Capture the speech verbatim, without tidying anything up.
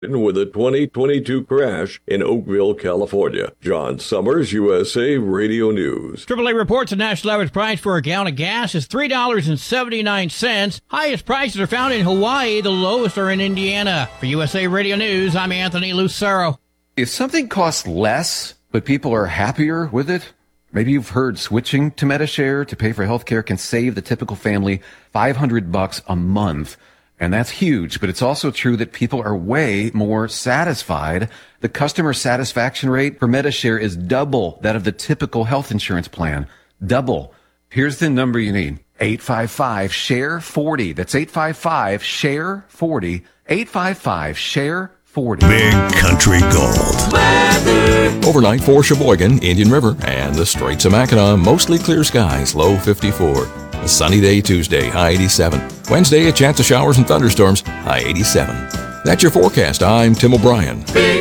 with a twenty twenty-two crash in Oakville, California. John Summers, U S A Radio News. triple A reports the national average price for a gallon of gas is three dollars and seventy-nine cents. Highest prices are found in Hawaii. The lowest are in Indiana. For U S A Radio News, I'm Anthony Lucero. If something costs less, but people are happier with it, maybe you've heard switching to Medi-Share to pay for healthcare can save the typical family five hundred bucks a month. And that's huge, but it's also true that people are way more satisfied. The customer satisfaction rate for Medi-Share is double that of the typical health insurance plan. Double. Here's the number you need. eight five five, S H A R E, forty. That's eight five five, S H A R E, forty. eight five five, S H A R E, forty. Big Country Gold. Weather. Overnight for Sheboygan, Indian River, and the Straits of Mackinac, mostly clear skies, low fifty-four. A sunny day Tuesday, high eighty-seven. Wednesday, a chance of showers and thunderstorms, high eighty-seven. That's your forecast. I'm Tim O'Brien. Big